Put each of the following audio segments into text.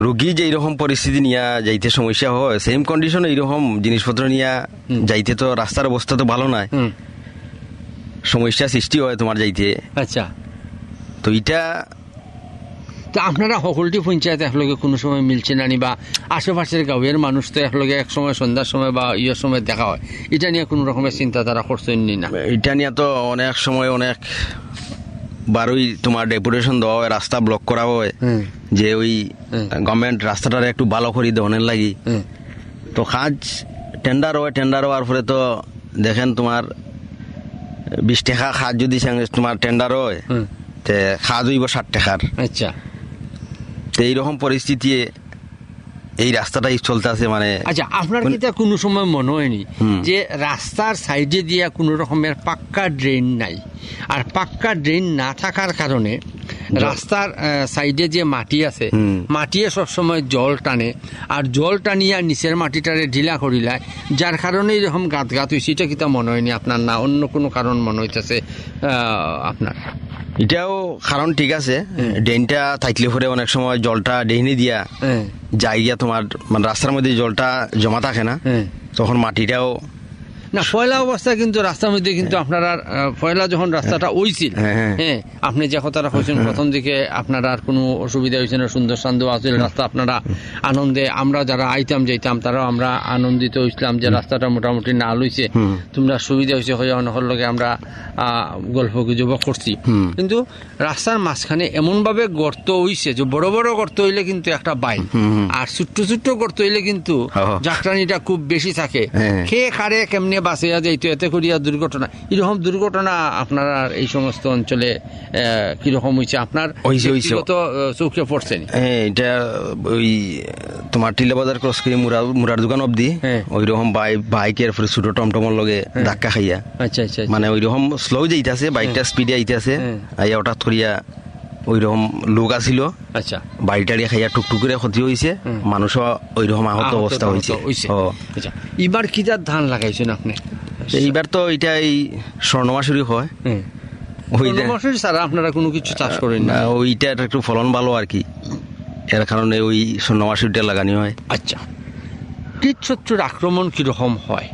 রোগী যে এরকম পরিস্থিতি নিয়ে যাইতে সমস্যা হয়, সেম কন্ডিশন এইরকম জিনিসপত্র নিয়ে যাইতে তো রাস্তার অবস্থা তো ভালো নয়, সমস্যা সৃষ্টি হয় তোমার যাইতে। আচ্ছা, তো এটা তো আপনারা সকলটি পঞ্চায়েত একলগে কোনো সময় মিলছে না নি, বা আশেপাশের গাঁয়ের মানুষ তো একলগে এক সময় সন্ধ্যার সময় বা ইয়ের সময় দেখা হয়, এটা নিয়ে কোনো রকমের চিন্তাধারা করছেন নি? না, এটা নিয়ে তো অনেক সময় অনেক বারোই তোমার ডেপুটেশন দেওয়া হয়, রাস্তা ব্লক করা হয় যে ওই গভর্নমেন্ট রাস্তাটার একটু ভালো করে দেওয়ার লাগি। তো কাজ টেন্ডার হওয়ার পরে তো দেখেন তোমার 20 টাকা খাজ যদি তোমার টেন্ডার হয়, তে খাজ হইব 60 টাকার। আচ্ছা, তো এইরকম পরিস্থিতি এই রাস্তাটাই চলতে আছে মানে। আচ্ছা, আপনার কি তা কোনো সময় মনে হয়নি যে রাস্তার সাইডে দিয়ে কোনো রকমের পাক্কা ড্রেন নাই, আর পাক্কা ড্রেন না থাকার কারণে রাস্তার সাইডে যে মাটি আছে, মাটিয়ে সবসময় জল টানে, আর জল টানিয়া নিচের মাটিটারে ঢিলা করিলায়, যার কারণে এরকম গাত হয়েছে? এটা কিতা মনে হয়নি আপনার, না অন্য কোনো কারণ মনে হইতেছে আপনার? এটাও কারণ ঠিক আছে, ড্রেনটা থাকলে পরে অনেক সময় জলটা ডেইনে দিয়া যাই গিয়া তোমার মানে রাস্তার মধ্যে জলটা জমা থাকে না, তখন মাটিটাও না। পয়লা অবস্থায় কিন্তু রাস্তার মধ্যে কিন্তু আপনারা পয়লা যখন রাস্তাটা হইছিল, হ্যাঁ, আপনি যে কথাটা কইছেন প্রথম দিকে আপনার আর কোনো অসুবিধা হয়েছে না, সুন্দর শান্ত আছিল রাস্তা, আপনারা আনন্দে, আমরা যারা আইতাম যাইতাম তারাও আমরা আনন্দিত হইছিলাম যে রাস্তাটা মোটামুটি না লইছে, তোমরা সুবিধা হয়েছে হয়ে অনেকের লগে আমরা গল্প গুজব করছি। কিন্তু রাস্তার মাঝখানে এমন ভাবে গর্ত হইছে যে বড় বড় গর্ত হইলে কিন্তু একটা বাইক, আর ছোট্ট ছোট্ট গর্ত হইলে কিন্তু যাত্রানিটা খুব বেশি থাকে, খেয়ে খারে কেমনে বাঁচিয়া যাইতো, এতে করিয়া দুর্ঘটনা। এরকম দুর্ঘটনা আপনার এই সমস্ত অঞ্চলে কিরকম হয়েছে আপনার চোখে পড়ছে? এটা ওই তোমার টিলাবাজার ক্রস করে মুরার দোকান অব্দি ওইরকম বাইকের ছোট টমটমের লগে ধাক্কা খাইয়া। আচ্ছা আচ্ছা, মানে ওইরকম স্লো যাইতেছে, বাইকটা স্পিডে আইতেছে, আইয়া হঠাৎ করিয়া ওইরকম লোক আসিল, আচ্ছা, বাড়ি টাড়ি খাইয়া টুকটুক করে ক্ষতি হয়েছে, মানুষও ওইরকম আহত অবস্থা হয়েছে। এবার কি তার ধান লাগাইছেন আপনি? এইবার তো এটা এই স্বর্ণমাসুরি হয়, ছাড়া আপনারা কোনো কিছু চাষ করেন না? ওইটা একটু ফলন ভালো আর কি, এর কারণে ওই স্বর্ণমাসুরিটা লাগানো হয়। আচ্ছা, কীটশত্রুর আক্রমণ কিরকম হয়?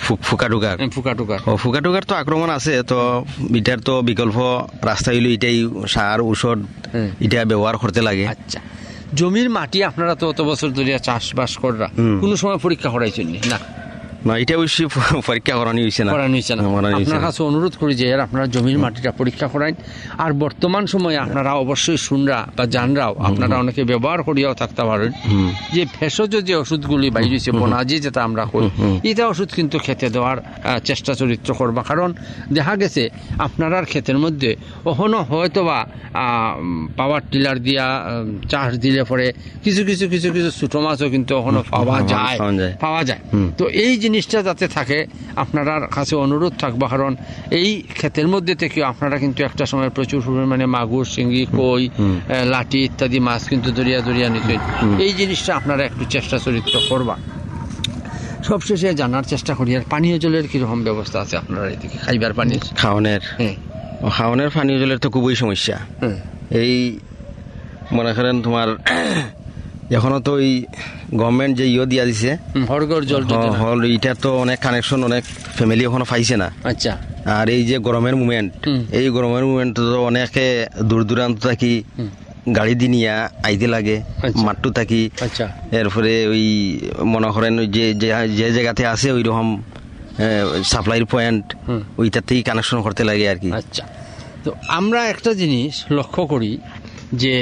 ফুকাটুকার তো আক্রমণ আছে, তো এটার তো বিকল্প রাস্তা হইলো এটাই, সার ঔষধ এটা ব্যবহার করতে লাগে। আচ্ছা, জমির মাটি আপনারা তো অত বছর ধরে চাষবাস করা, কোনো সময় পরীক্ষা করাইছেন না? না, এটা অবশ্যই পরীক্ষা করানো হয়েছে না। আপনার কাছে অনুরোধ করি যে আপনারা জমির মাটিটা পরীক্ষা করান। আর বর্তমান সময়ে আপনারা অবশ্যই শুনরা বা জানরাও আপনারা অনেকে ব্যবহার করিয়াও থাকতে পারেন যে ভেষজ যে ওষুধগুলি বাইরেছে বনাজি, যেটা আমরা করি, এটা ওষুধ কিন্তু খেতে দেওয়ার চেষ্টা চরিত্র করবা। কারণ দেখা গেছে আপনার ক্ষেতের মধ্যে কখনো হয়তো বা পাওয়ার টিলার দিয়া চাষ দিলে পরে কিছু কিছু কিছু কিছু ছোটো মাছও কিন্তু কখনো পাওয়া যায়। তো এই জিনিসটা যাতে থাকে আপনার কাছে অনুরোধ থাকবা, কারণ এই ক্ষেতের মধ্যে থেকে আপনারা কিন্তু একটা সময় প্রচুর পরিমাণে মাগুর, শিঙ্গি, কই, লাঠি ইত্যাদি মাছ কিন্তু দরিয়া নিতেন। এই জিনিসটা আপনারা একটু চেষ্টা চরিত্র করবা। সবশেষে জানার চেষ্টা করি, আর পানীয় জলের কিরকম ব্যবস্থা আছে আপনারা এদিকে? খাইবার পানি, খাওয়ানোর পানীয় জলের তো খুবই সমস্যা। এই মনে করেন তোমার এখনো তো ওই গভর্নমেন্ট যে দিয়া দিছে হরগর জল হল, এটা তো অনেক কানেকশন, অনেক ফ্যামিলি এখনো পাইছে না। আচ্ছা, আর এই যে গরমের মুভমেন্ট, এই গরমের মুভমেন্ট তো অনেকে দূর দূরান্ত থাকি গাড়ি দিয়ে নিয়ে আইতে লাগে, মাঠটু থাকি। আচ্ছা, এরপরে ওই মনে করেন যে জায়গাতে আছে ওই রকম সাপ্লাইর পয়েন্ট, ওইটার থেকেই কানেকশন করতে লাগে আর কি। আচ্ছা, তো আমরা একটা জিনিস লক্ষ্য করি যে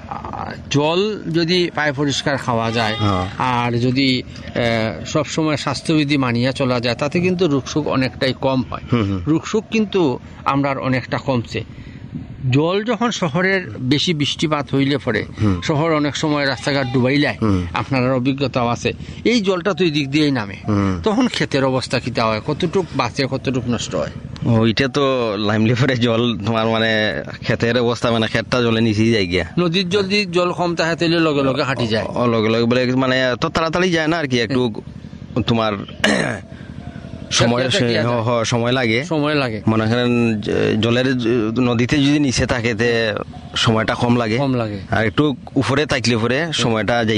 জল যদি পায় পরিষ্কার খাওয়া যায়, আর যদি সবসময় স্বাস্থ্যবিধি মানিয়া চলা যায়, তাতে কিন্তু রোগশোক অনেকটাই কম হয়। রোগশোক কিন্তু আমরা অনেকটা কমছে। জল যখন শহরের বেশি বৃষ্টিপাত হইলে পরে শহর অনেক সময় রাস্তাঘাট ডুবাইলায়, আপনার অভিজ্ঞতাও আছে, এই জলটা তো এই দিক দিয়েই নামে, তখন ক্ষেতের অবস্থা কিতা হয়? কতটুক বাঁচে, কতটুক নষ্ট হয়? ওইটা তো লাইমলি পরে জল তোমার মানে ক্ষেতের অবস্থা, মানে ক্ষেতটা জলে নিচেই যায় গিয়া। নদীর জল কম থাকে তাহলে লগে লগে হাঁটি যায়, লগে লগে বলে মানে তো তাড়াতাড়ি যায় না আর কি, একটু তোমার সময় লাগে। মনে করেন জলের নদীতে যদি নিচে থাকে সময়টা কম লাগে, আর একটু উপরে থাকলে পরে সময়টা